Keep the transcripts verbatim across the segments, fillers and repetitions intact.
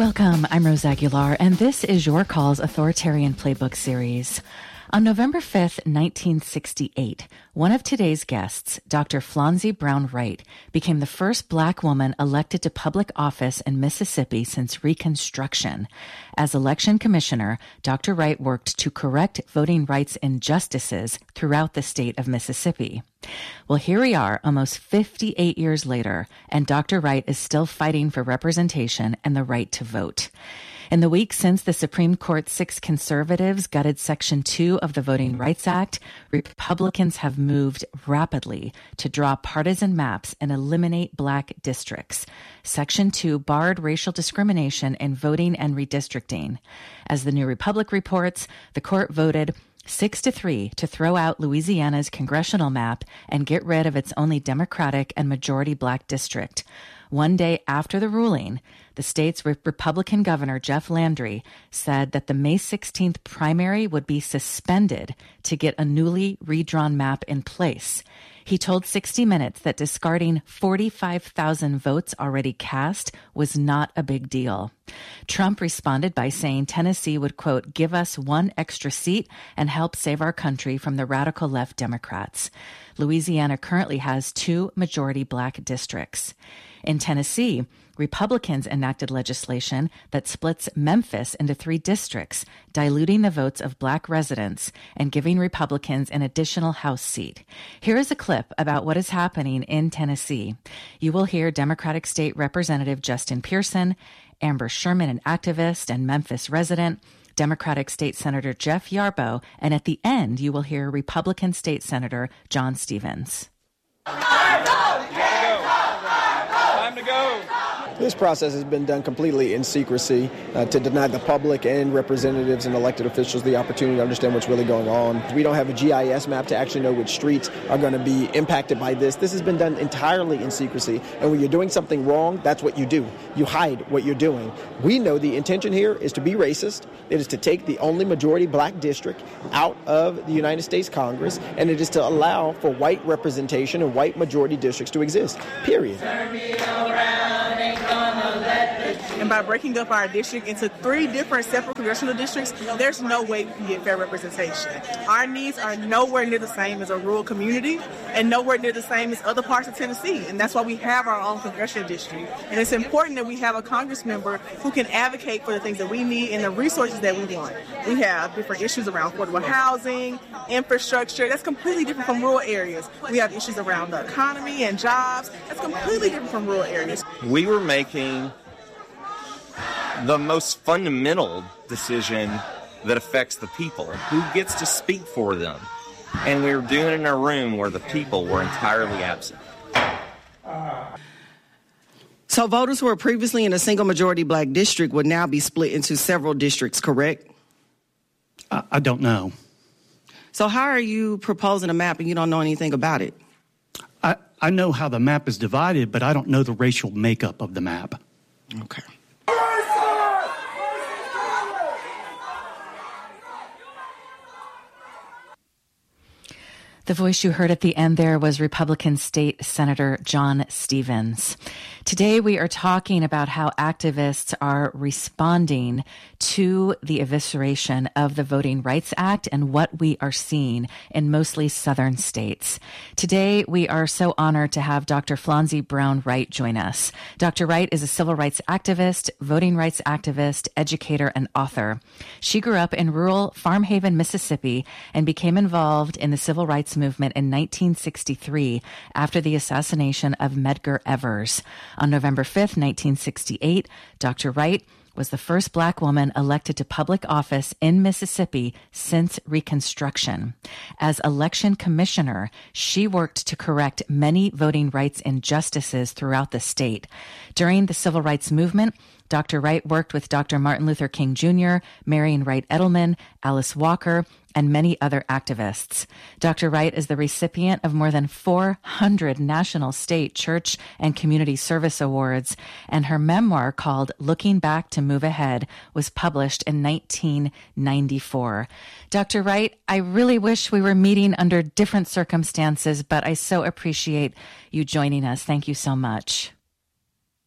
Welcome, I'm Rose Aguilar, and this is Your Call's Authoritarian Playbook series. On November fifth, nineteen sixty-eight, one of today's guests, Doctor Flonzy Brown Wright, became the first Black woman elected to public office in Mississippi since Reconstruction. As election commissioner, Doctor Wright worked to correct voting rights injustices throughout the state of Mississippi. Well, here we are almost fifty-eight years later, and Doctor Wright is still fighting for representation and the right to vote. In the week since the Supreme Court's six conservatives gutted Section two of the Voting Rights Act, Republicans have moved rapidly to draw partisan maps and eliminate Black districts. Section two barred racial discrimination in voting and redistricting. As the New Republic reports, the court voted Six to three to throw out Louisiana's congressional map and get rid of its only Democratic and majority Black district. One day after the ruling, the state's Republican governor, Jeff Landry, said that the May sixteenth primary would be suspended to get a newly redrawn map in place. He told sixty minutes that discarding forty-five thousand votes already cast was not a big deal. Trump responded by saying Tennessee would, quote, give us one extra seat and help save our country from the radical left Democrats. Louisiana currently has two majority Black districts. In Tennessee, Republicans enacted legislation that splits Memphis into three districts, diluting the votes of Black residents and giving Republicans an additional House seat. Here is a clip about what is happening in Tennessee. You will hear Democratic State Representative Justin Pearson, Amber Sherman, an activist and Memphis resident, Democratic State Senator Jeff Yarbo, and at the end, you will hear Republican State Senator John Stevens. Time to go. This process has been done completely in secrecy uh, to deny the public and representatives and elected officials the opportunity to understand what's really going on. We don't have a G I S map to actually know which streets are going to be impacted by this. This has been done entirely in secrecy. And when you're doing something wrong, that's what you do. You hide what you're doing. We know the intention here is to be racist. It is to take the only majority Black district out of the United States Congress, and it is to allow for white representation and white majority districts to exist, period. And by breaking up our district into three different separate congressional districts, there's no way we can get fair representation. Our needs are nowhere near the same as a rural community and nowhere near the same as other parts of Tennessee. And that's why we have our own congressional district. And it's important that we have a Congress member who can advocate for the things that we need and the resources that we want. We have different issues around affordable housing, infrastructure. That's completely different from rural areas. We have issues around the economy and jobs. That's completely different from rural areas. We were making the most fundamental decision that affects the people. Who gets to speak for them? And we were doing it in a room where the people were entirely absent. So voters who were previously in a single majority Black district would now be split into several districts, correct? I, I don't know. So how are you proposing a map and you don't know anything about it? I, I know how the map is divided, but I don't know the racial makeup of the map. Okay. The voice you heard at the end there was Republican State Senator John Stevens. Today we are talking about how activists are responding to the evisceration of the Voting Rights Act and what we are seeing in mostly southern states. Today we are so honored to have Doctor Flonzy Brown Wright join us. Doctor Wright is a civil rights activist, voting rights activist, educator, and author. She grew up in rural Farm Haven, Mississippi, and became involved in the civil rights movement in nineteen sixty-three after the assassination of Medgar Evers. On November fifth, nineteen sixty-eight, Doctor Wright was the first Black woman elected to public office in Mississippi since Reconstruction. As election commissioner, she worked to correct many voting rights injustices throughout the state. During the civil rights movement, Doctor Wright worked with Doctor Martin Luther King Junior, Marion Wright Edelman, Alice Walker, and many other activists. Doctor Wright is the recipient of more than four hundred national, state, church, and community service awards, and her memoir called Looking Back to Move Ahead was published in nineteen ninety-four. Doctor Wright, I really wish we were meeting under different circumstances, but I so appreciate you joining us. Thank you so much.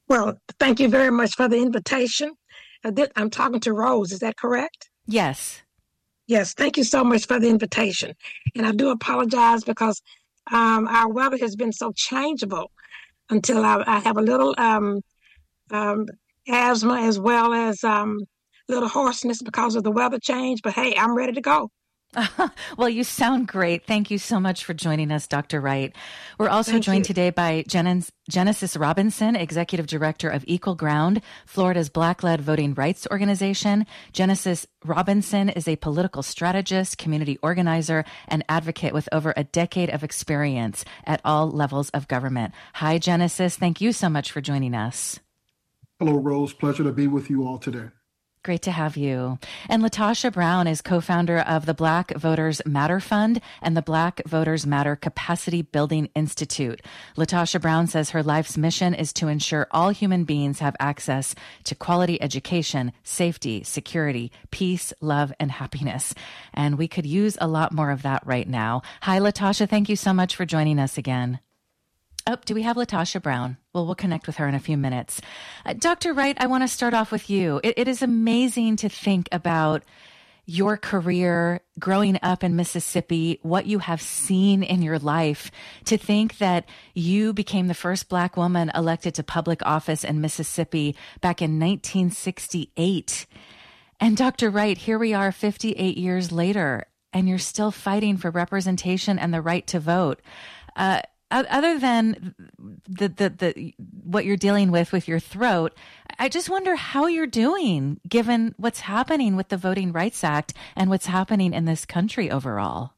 Well, thank you very much for the invitation. I'm talking to Rose, is that correct? Yes. Yes, thank you so much for the invitation. And I do apologize because um, our weather has been so changeable until I, I have a little um, um, asthma as well as um, a little hoarseness because of the weather change. But hey, I'm ready to go. Well, you sound great. Thank you so much for joining us, Doctor Wright. We're also Thank joined you. today by Genesis, Genesis Robinson, Executive Director of Equal Ground, Florida's Black-led voting rights organization. Genesis Robinson is a political strategist, community organizer, and advocate with over a decade of experience at all levels of government. Hi, Genesis. Thank you so much for joining us. Hello, Rose. Pleasure to be with you all today. Great to have you. And Latasha Brown is co-founder of the Black Voters Matter Fund and the Black Voters Matter Capacity Building Institute. Latasha Brown says her life's mission is to ensure all human beings have access to quality education, safety, security, peace, love, and happiness. And we could use a lot more of that right now. Hi, Latasha. Thank you so much for joining us again. Oh, do we have Latasha Brown? Well, we'll connect with her in a few minutes. Uh, Doctor Wright, I want to start off with you. It, it is amazing to think about your career growing up in Mississippi, what you have seen in your life, to think that you became the first Black woman elected to public office in Mississippi back in nineteen sixty-eight. And Doctor Wright, here we are fifty-eight years later, and you're still fighting for representation and the right to vote. Uh, Other than the, the, the, what you're dealing with with your throat, I just wonder how you're doing given what's happening with the Voting Rights Act and what's happening in this country overall.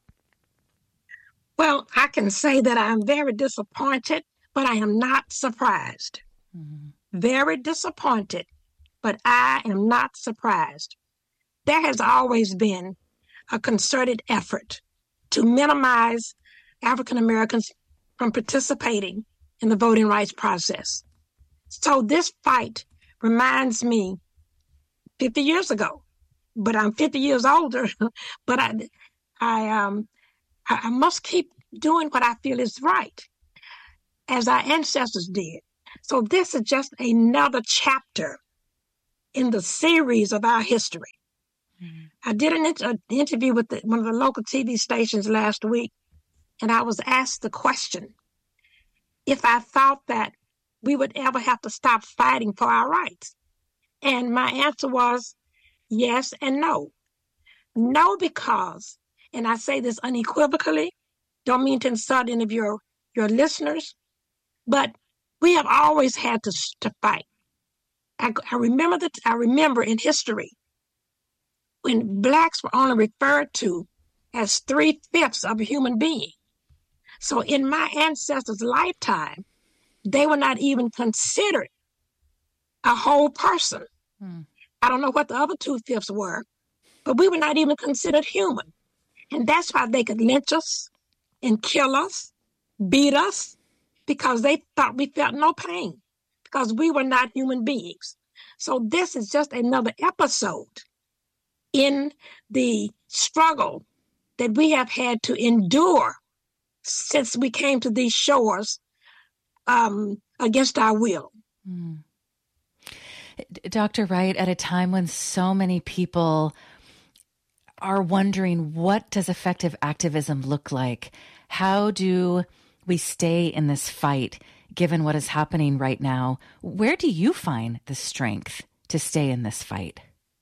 Well, I can say that I'm very disappointed, but I am not surprised. Mm-hmm. Very disappointed, but I am not surprised. There has always been a concerted effort to minimize African Americans from participating in the voting rights process. So this fight reminds me fifty years ago, but I'm fifty years older, but I, I, um, I must keep doing what I feel is right, as our ancestors did. So this is just another chapter in the series of our history. Mm-hmm. I did an, inter- an interview with the, one of the local T V stations last week, and I was asked the question if I thought that we would ever have to stop fighting for our rights. And my answer was yes and no. No, because, and I say this unequivocally, don't mean to insult any of your, your listeners, but we have always had to, to fight. I, I remember that I remember in history when Blacks were only referred to as three-fifths of a human being. So in my ancestors' lifetime, they were not even considered a whole person. Hmm. I don't know what the other two-fifths were, but we were not even considered human. And that's why they could lynch us and kill us, beat us, because they thought we felt no pain, because we were not human beings. So this is just another episode in the struggle that we have had to endure since we came to these shores um, against our will. Mm. Doctor Wright, at a time when so many people are wondering, what does effective activism look like? How do we stay in this fight, given what is happening right now? Where do you find the strength to stay in this fight?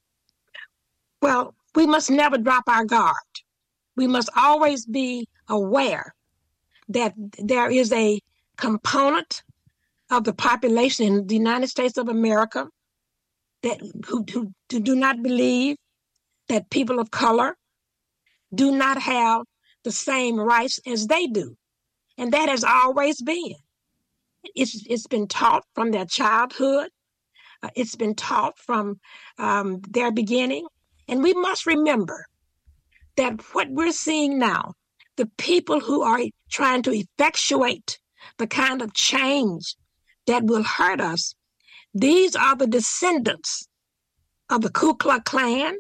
Well, we must never drop our guard. We must always be aware that there is a component of the population in the United States of America that who, who, who do not believe that people of color do not have the same rights as they do. And that has always been. It's, it's been taught from their childhood. Uh, it's been taught from um, their beginning. And we must remember that what we're seeing now, the people who are trying to effectuate the kind of change that will hurt us, these are the descendants of the Ku Klux Klan.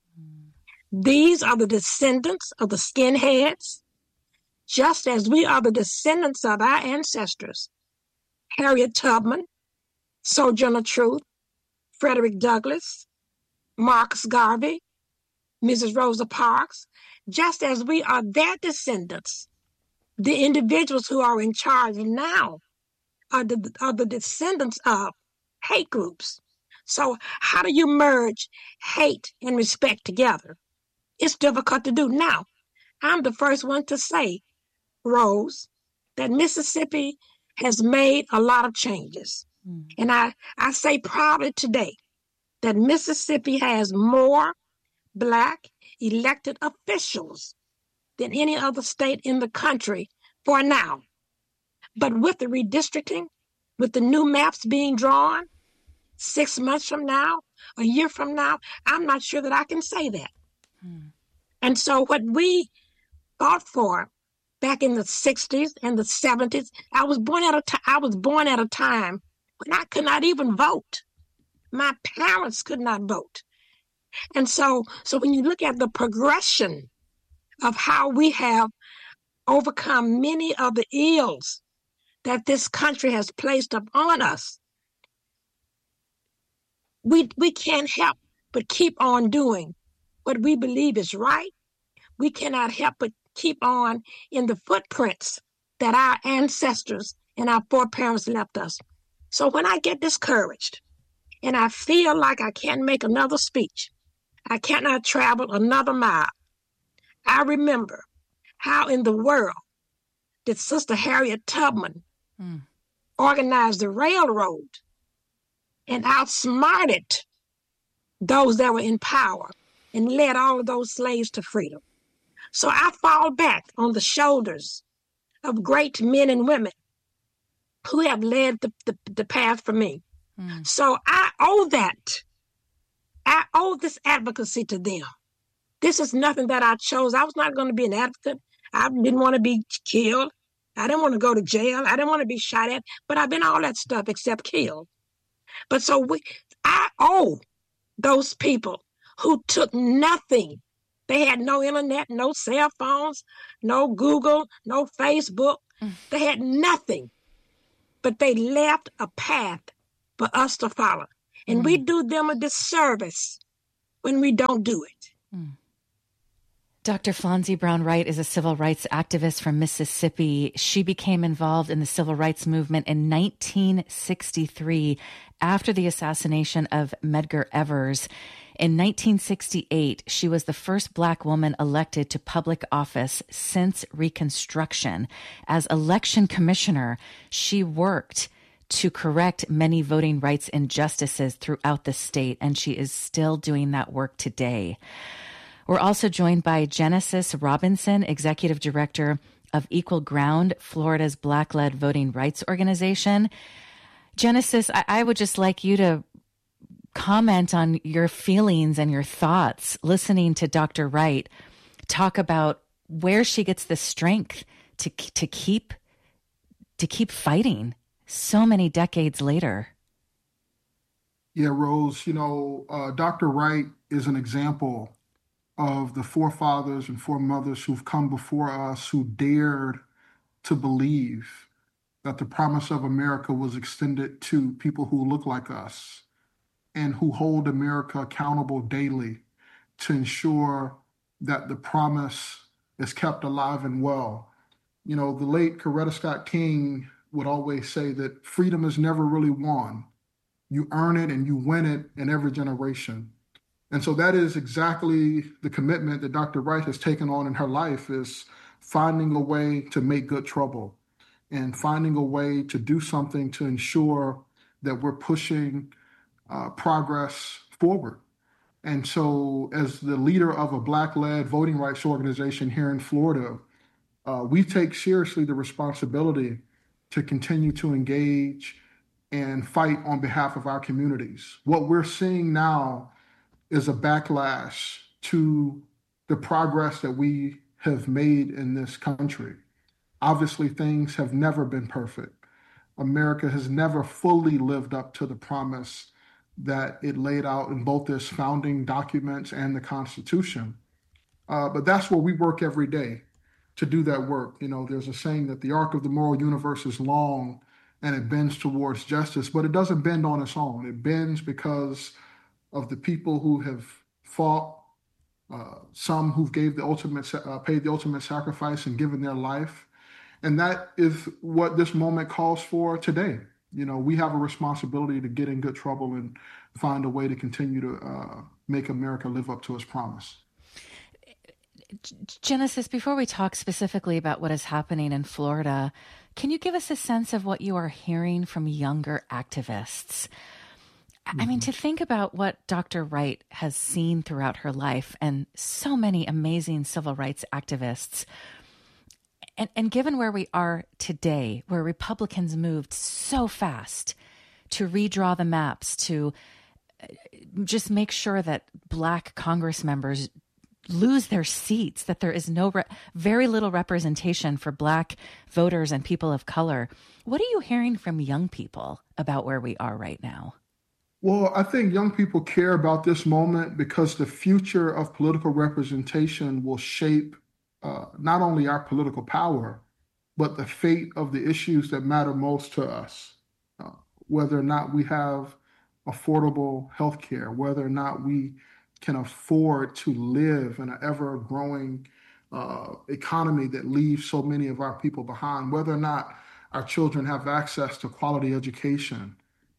These are the descendants of the skinheads, just as we are the descendants of our ancestors, Harriet Tubman, Sojourner Truth, Frederick Douglass, Marcus Garvey, Missus Rosa Parks, just as we are their descendants. The individuals who are in charge now are the, are the descendants of hate groups. So how do you merge hate and respect together? It's difficult to do. Now, I'm the first one to say, Rose, that Mississippi has made a lot of changes. Mm. And I, I say proudly today that Mississippi has more Black elected officials than any other state in the country for now. But with the redistricting, with the new maps being drawn, six months from now, a year from now, I'm not sure that I can say that. Hmm. And so what we fought for back in the sixties and the seventies, I was born at a t- I was born at a time when I could not even vote. My parents could not vote. And so, so when you look at the progression of how we have overcome many of the ills that this country has placed upon us, we we can't help but keep on doing what we believe is right. We cannot help but keep on in the footprints that our ancestors and our foreparents left us. So when I get discouraged and I feel like I can't make another speech, I cannot travel another mile, I remember how in the world did Sister Harriet Tubman mm. organize the railroad and outsmarted those that were in power and led all of those slaves to freedom. So I fall back on the shoulders of great men and women who have led the, the, the path for me. Mm. So I owe that. I owe this advocacy to them. This is nothing that I chose. I was not going to be an advocate. I didn't want to be killed. I didn't want to go to jail. I didn't want to be shot at, but I've been all that stuff except killed. But so we, I owe those people who took nothing. They had no internet, no cell phones, no Google, no Facebook. Mm. They had nothing, but they left a path for us to follow. And mm. we do them a disservice when we don't do it. Mm. Doctor Flonzy Brown Wright is a civil rights activist from Mississippi. She became involved in the civil rights movement in nineteen sixty-three after the assassination of Medgar Evers. In nineteen sixty-eight, she was the first Black woman elected to public office since Reconstruction. As election commissioner, she worked to correct many voting rights injustices throughout the state, and she is still doing that work today. We're also joined by Genesis Robinson, Executive Director of Equal Ground, Florida's Black-led voting rights organization. Genesis, I, I would just like you to comment on your feelings and your thoughts listening to Doctor Wright talk about where she gets the strength to to keep to keep fighting so many decades later. Yeah, Rose, you know, uh, Doctor Wright is an example of the forefathers and foremothers who've come before us who dared to believe that the promise of America was extended to people who look like us and who hold America accountable daily to ensure that the promise is kept alive and well. You know, the late Coretta Scott King would always say that freedom is never really won. You earn it and you win it in every generation. And so that is exactly the commitment that Doctor Wright has taken on in her life, is finding a way to make good trouble and finding a way to do something to ensure that we're pushing uh, progress forward. And so as the leader of a Black-led voting rights organization here in Florida, uh, we take seriously the responsibility to continue to engage and fight on behalf of our communities. What we're seeing now is a backlash to the progress that we have made in this country. Obviously, things have never been perfect. America has never fully lived up to the promise that it laid out in both its founding documents and the Constitution. Uh, but that's where we work every day to do that work. You know, there's a saying that the arc of the moral universe is long and it bends towards justice, but it doesn't bend on its own. It bends because of the people who have fought, uh, some who gave the ultimate, uh, paid the ultimate sacrifice and given their life. And that is what this moment calls for today. You know, we have a responsibility to get in good trouble and find a way to continue to uh, make America live up to its promise. Genesis, before we talk specifically about what is happening in Florida, can you give us a sense of what you are hearing from younger activists? Mm-hmm. I mean, to think about what Doctor Wright has seen throughout her life and so many amazing civil rights activists, and, and given where we are today, where Republicans moved so fast to redraw the maps, to just make sure that Black Congress members lose their seats, that there is no, re- very little representation for Black voters and people of color. What are you hearing from young people about where we are right now? Well, I think young people care about this moment because the future of political representation will shape uh, not only our political power, but the fate of the issues that matter most to us. Uh, whether or not we have affordable health care, whether or not we can afford to live in an ever-growing uh, economy that leaves so many of our people behind, whether or not our children have access to quality education.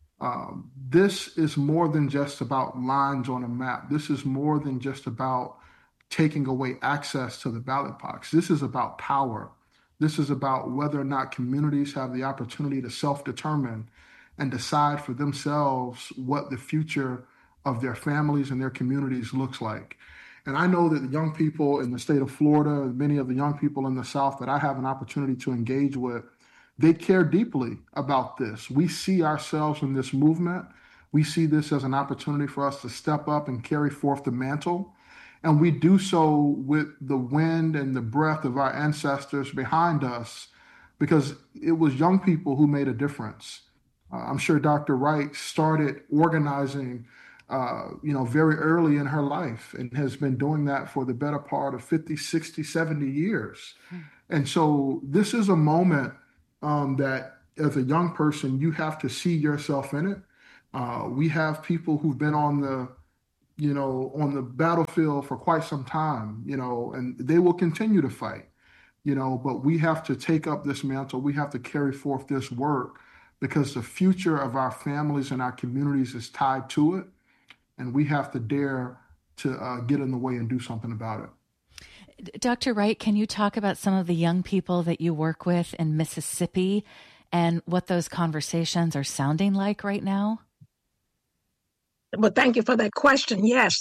Um, this is more than just about lines on a map. This is more than just about taking away access to the ballot box. This is about power. This is about whether or not communities have the opportunity to self-determine and decide for themselves what the future of their families and their communities looks like. And I know that the young people in the state of Florida, many of the young people in the South that I have an opportunity to engage with, they care deeply about this. We see ourselves in this movement. We see this as an opportunity for us to step up and carry forth the mantle. And we do so with the wind and the breath of our ancestors behind us, because it was young people who made a difference. Uh, I'm sure Doctor Wright started organizing Uh, you know, very early in her life and has been doing that for the better part of fifty, sixty, seventy years. Hmm. And so this is a moment um, that as a young person, you have to see yourself in it. Uh, we have people who've been on the, you know, on the battlefield for quite some time, you know, and they will continue to fight, you know, but we have to take up this mantle. We have to carry forth this work because the future of our families and our communities is tied to it. And we have to dare to uh, get in the way and do something about it. Doctor Wright, can you talk about some of the young people that you work with in Mississippi and what those conversations are sounding like right now? Well, thank you for that question. Yes.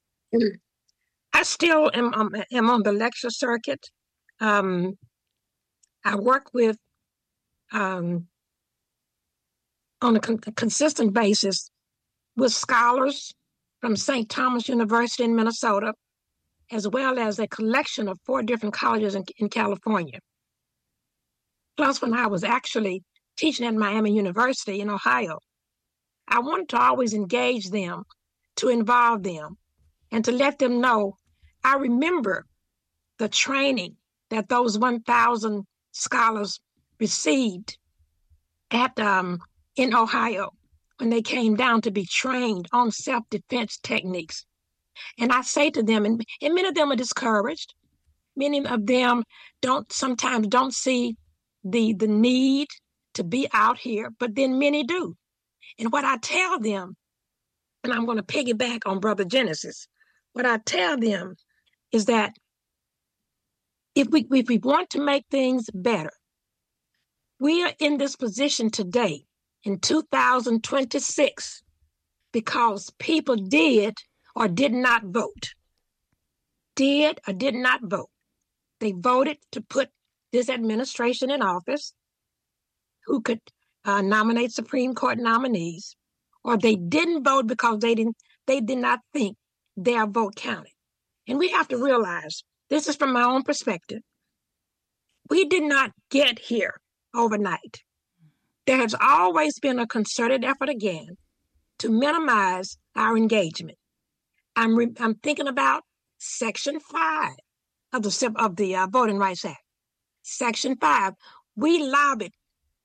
I still am, um, am on the lecture circuit. Um, I work with, um, on a con- consistent basis, with scholars from Saint Thomas University in Minnesota, as well as a collection of four different colleges in, in California. Plus, when I was actually teaching at Miami University in Ohio, I wanted to always engage them, to involve them, and to let them know I remember the training that those one thousand scholars received at um, in Ohio, when they came down to be trained on self-defense techniques. And I say to them, and, and many of them are discouraged. Many of them don't sometimes don't see the, the need to be out here, but then many do. And what I tell them, and I'm going to piggyback on Brother Genesis, what I tell them is that if we, if we want to make things better, we are in this position today in two thousand twenty-six because people did or did not vote. Did or did not vote. They voted to put this administration in office who could uh, nominate Supreme Court nominees, or they didn't vote because they didn't they did not think their vote counted. And we have to realize, this is from my own perspective, we did not get here overnight. There has always been a concerted effort again to minimize our engagement. I'm re- I'm thinking about Section five of the of the uh, Voting Rights Act. Section five, we lobbied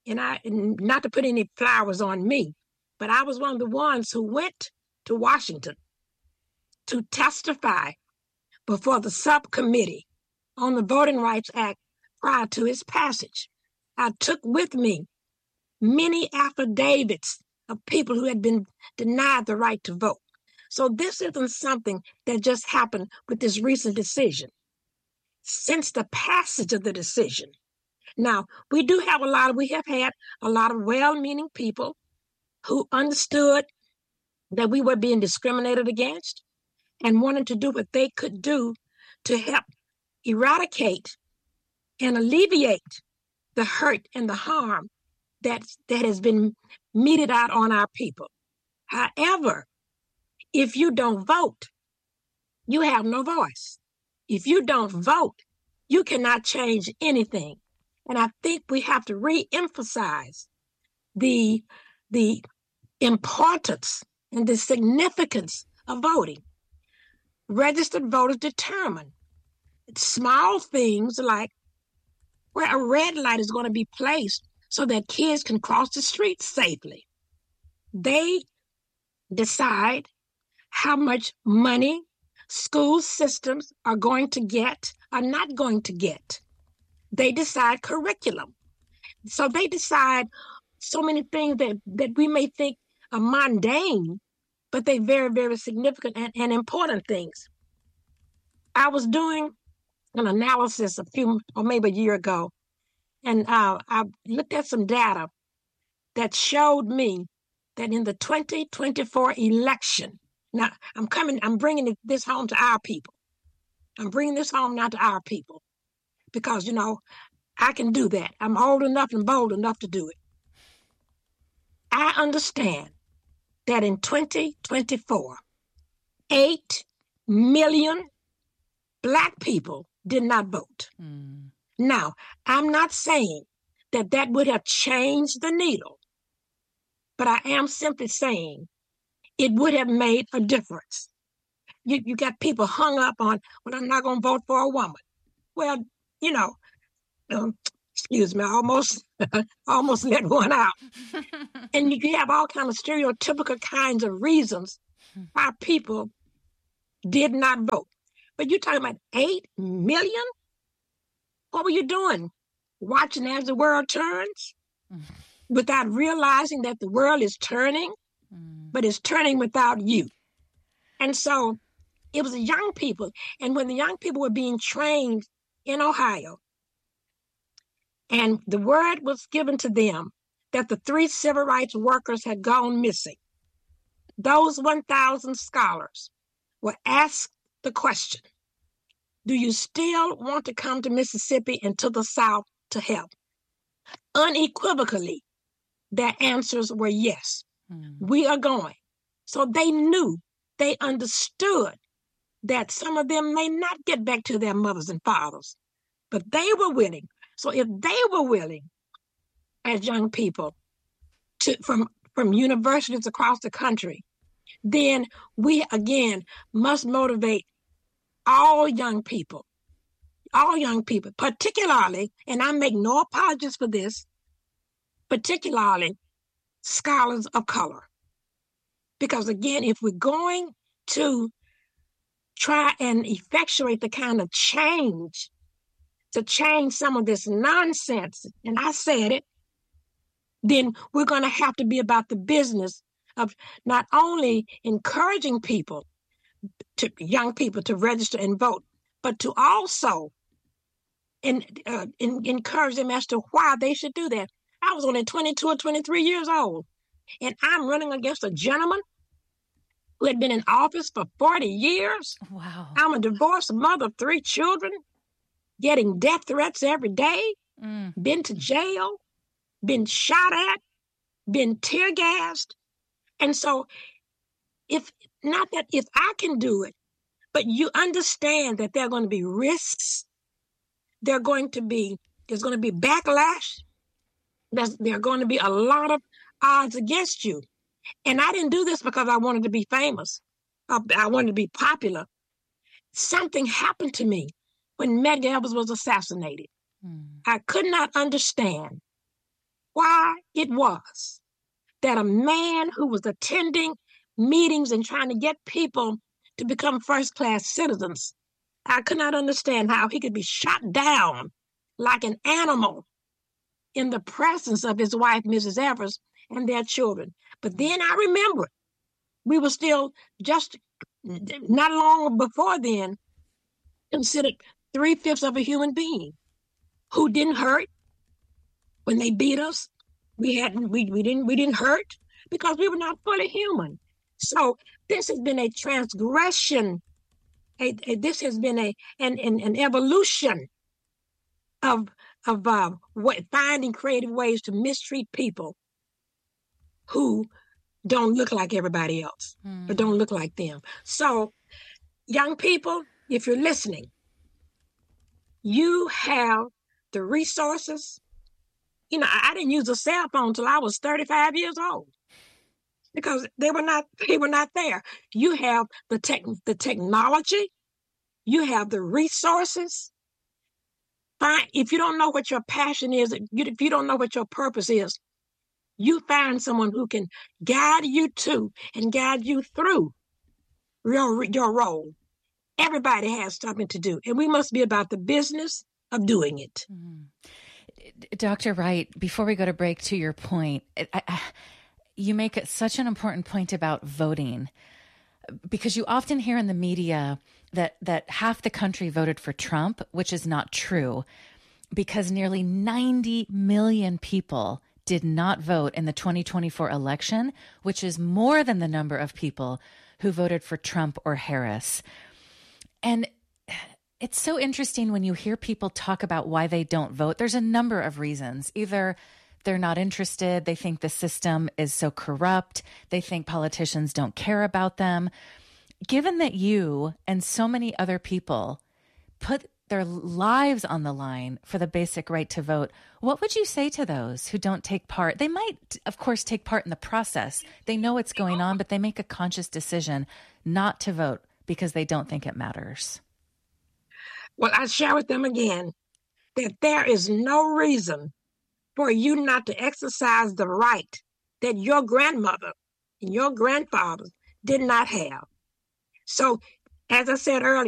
and I, and not to put any flowers on me, but I was one of the ones who went to Washington to testify before the subcommittee on the Voting Rights Act prior to its passage. I took with me many affidavits of people who had been denied the right to vote. So this isn't something that just happened with this recent decision. Since the passage of the decision, now we do have a lot of, we have had a lot of well-meaning people who understood that we were being discriminated against and wanted to do what they could do to help eradicate and alleviate the hurt and the harm that, that has been meted out on our people. However, if you don't vote, you have no voice. If you don't vote, you cannot change anything. And I think we have to re-emphasize the, the importance and the significance of voting. Registered voters determine small things like where a red light is going to be placed so that kids can cross the street safely. They decide how much money school systems are going to get or not going to get. They decide curriculum. So they decide so many things that, that we may think are mundane, but they're very, very significant and, and important things. I was doing an analysis a few, or maybe a year ago, and uh, I looked at some data that showed me that in the twenty twenty-four election, now I'm coming, I'm bringing this home to our people. I'm bringing this home now to our people because, you know, I can do that. I'm old enough and bold enough to do it. I understand that in twenty twenty-four, eight million Black people did not vote. Mm. Now, I'm not saying that that would have changed the needle, but I am simply saying it would have made a difference. You, you got people hung up on, well, I'm not going to vote for a woman. Well, you know, um, excuse me, I almost, almost let one out. And you have all kinds of stereotypical kinds of reasons why people did not vote. But you're talking about eight million? What were you doing? Watching as the world turns without realizing that the world is turning, but it's turning without you. And so it was the young people. And when the young people were being trained in Ohio, and the word was given to them that the three civil rights workers had gone missing, those one thousand scholars were asked the question, do you still want to come to Mississippi and to the South to help? Unequivocally, their answers were yes, mm. we are going. So they knew, they understood that some of them may not get back to their mothers and fathers, but they were willing. So if they were willing, as young people, to from, from universities across the country, then we, again, must motivate all young people, all young people, particularly, and I make no apologies for this, particularly scholars of color. Because again, if we're going to try and effectuate the kind of change, to change some of this nonsense, and I said it, then we're going to have to be about the business of not only encouraging people, to young people to register and vote, but to also in, uh, in, encourage them as to why they should do that. I was only twenty-two or twenty-three years old, and I'm running against a gentleman who had been in office for forty years. Wow. I'm a divorced mother of three children, getting death threats every day, mm. been to jail, been shot at, been tear gassed. And so if not that if I can do it, but you understand that there are going to be risks, there are going to be, there's going to be backlash, there's, there are going to be a lot of odds against you. And I didn't do this because I wanted to be famous. I, I wanted to be popular. Something happened to me when Medgar Evers was assassinated. Hmm. I could not understand why it was that a man who was attending meetings and trying to get people to become first-class citizens, I could not understand how he could be shot down like an animal in the presence of his wife, Missus Evers, and their children. But then I remember we were still just not long before then considered three-fifths of a human being who didn't hurt when they beat us. We hadn't, we, we didn't, we didn't hurt because we were not fully human. So this has been a transgression. A, a, this has been a an, an, an evolution of of uh, what, finding creative ways to mistreat people who don't look like everybody else mm. or don't look like them. So, young people, if you're listening, you have the resources. You know, I, I didn't use a cell phone until I was thirty-five years old because they were not they were not there. You have the tech the technology, you have the resources. Find, if you don't know what your passion is, if you don't know what your purpose is, you find someone who can guide you to and guide you through your, your role. Everybody has something to do, and we must be about the business of doing it. Mm. Doctor Wright, before we go to break, to your point, I, I, you make such an important point about voting, because you often hear in the media that that half the country voted for Trump, which is not true, because nearly ninety million people did not vote in the twenty twenty-four election, which is more than the number of people who voted for Trump or Harris. And it's so interesting when you hear people talk about why they don't vote. There's a number of reasons. Either they're not interested, they think the system is so corrupt, they think politicians don't care about them. Given that you and so many other people put their lives on the line for the basic right to vote, what would you say to those who don't take part? They might, of course, take part in the process. They know what's going on, but they make a conscious decision not to vote because they don't think it matters. Well, I share with them again that there is no reason for you not to exercise the right that your grandmother and your grandfather did not have. So, as I said earlier,